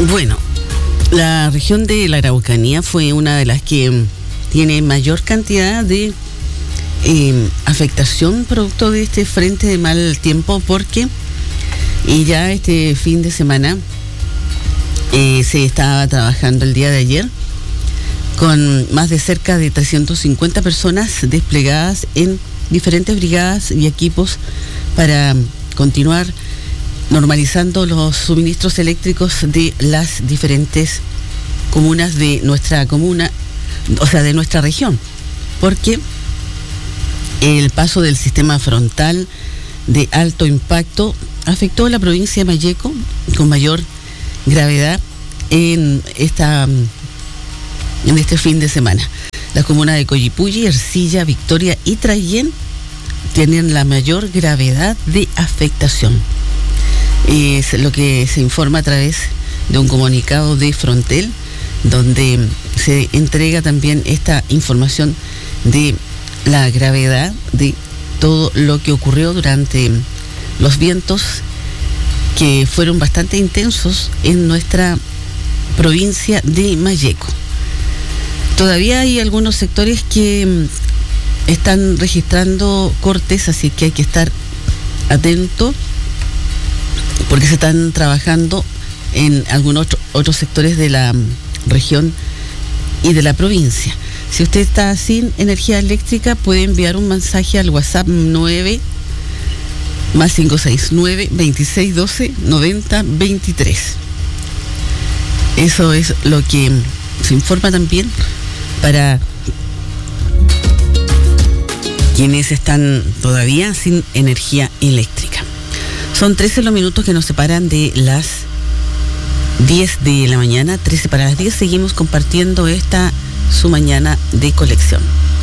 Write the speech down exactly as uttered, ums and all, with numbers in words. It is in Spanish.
Bueno, la región de la Araucanía fue una de las que tiene mayor cantidad de eh, afectación producto de este frente de mal tiempo, porque y ya este fin de semana eh, se estaba trabajando el día de ayer con más de cerca de trescientas cincuenta personas desplegadas en diferentes brigadas y equipos para continuar normalizando los suministros eléctricos de las diferentes comunas de nuestra comuna, o sea, de nuestra región, porque el paso del sistema frontal de alto impacto afectó a la provincia de Malleco con mayor gravedad en esta en este fin de semana. Las comunas de Collipulli, Ercilla, Victoria y Traillén tienen la mayor gravedad de afectación. Es lo que se informa a través de un comunicado de Frontel, donde se entrega también esta información de la gravedad de todo lo que ocurrió durante los vientos que fueron bastante intensos en nuestra provincia de Malleco. Todavía hay algunos sectores que están registrando cortes, así que hay que estar atento porque se están trabajando en algunos otro, otros sectores de la región y de la provincia. Si usted está sin energía eléctrica, puede enviar un mensaje al WhatsApp nueve más cinco seis nueve, veintiséis doce, noventa veintitrés. Eso es lo que se informa también para quienes están todavía sin energía eléctrica. Son trece los minutos que nos separan de las diez de la mañana, trece para las diez. Seguimos compartiendo esta su mañana de colección.